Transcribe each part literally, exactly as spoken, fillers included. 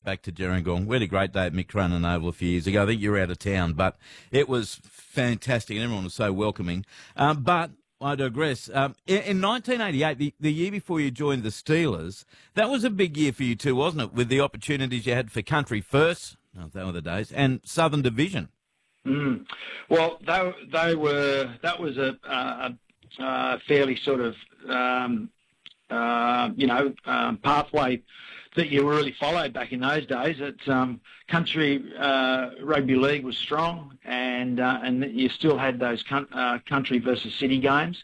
back to Gerringong. We had a great day at Mick Cronin Oval a few years ago. I think you were out of town, but it was fantastic and everyone was so welcoming. Um, but I digress. Um, in, in nineteen eighty-eight, the, the year before you joined the Steelers, that was a big year for you too, wasn't it? With the opportunities you had for Country First, oh, they were the days, and Southern Division. Mm. Well, they, they were. That was a, a, a fairly sort of, um, uh, you know, um, pathway that you really followed back in those days. It's um, country uh, rugby league was strong, and uh, and you still had those con- uh, country versus city games.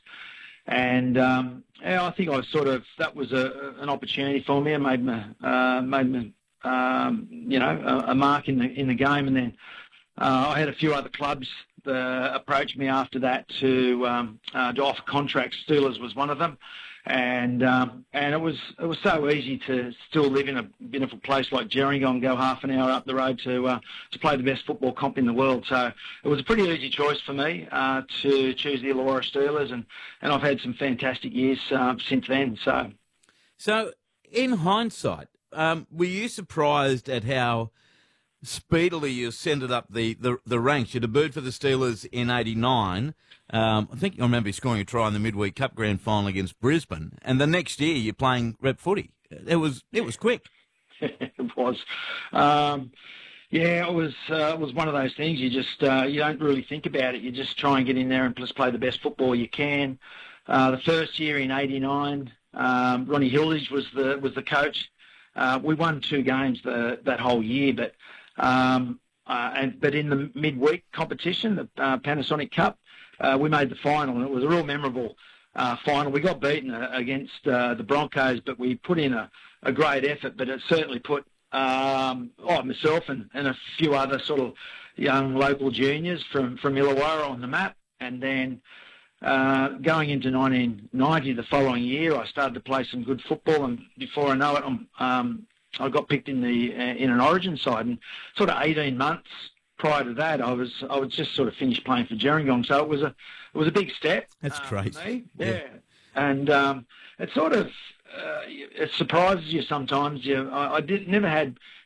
And um, yeah, I think I was sort of that was a, an opportunity for me. I made my uh, made my, um, you know a, a mark in the in the game, and then. Uh, I had a few other clubs uh, approach me after that to um, uh, to offer contracts. Steelers was one of them, and um, and it was it was so easy to still live in a beautiful place like Gerringong, go half an hour up the road to uh, to play the best football comp in the world. So it was a pretty easy choice for me uh, to choose the Illawarra Steelers, and, and I've had some fantastic years uh, since then. So, so in hindsight, um, were you surprised at how speedily you ascended up the, the, the ranks? You debuted for the Steelers in eighty-nine. Um, I think I remember you scoring a try in the Midweek Cup Grand Final against Brisbane. And the next year you're playing rep footy. It was it was quick. It was. Um, yeah, it was uh, it was one of those things. You just uh, you don't really think about it. You just try and get in there and just play the best football you can. Uh, the first year in eighty-nine, um, Ronnie Hilditch was the was the coach. Uh, we won two games the, that whole year, but Um, uh, and but in the midweek competition, the uh, Panasonic Cup, uh, we made the final, and it was a real memorable uh, final. We got beaten uh, against uh, the Broncos, but we put in a, a great effort. But it certainly put um, oh, myself and, and a few other sort of young local juniors from from Illawarra on the map. And then uh, going into nineteen ninety, the following year, I started to play some good football, and before I know it, I'm um, I got picked in the uh, in an Origin side, and sort of eighteen months prior to that, I was I was just sort of finished playing for Gerringong, so it was a it was a big step. That's uh, great. For me. Yeah. yeah, and um, it sort of uh, it surprises you sometimes. You, I, I did never had